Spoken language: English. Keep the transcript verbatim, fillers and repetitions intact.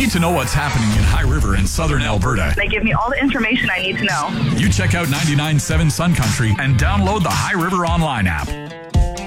need to know what's happening in High River and southern Alberta, They give me all the information I need to know. you check out ninety-nine point seven Sun Country and download the High River Online app.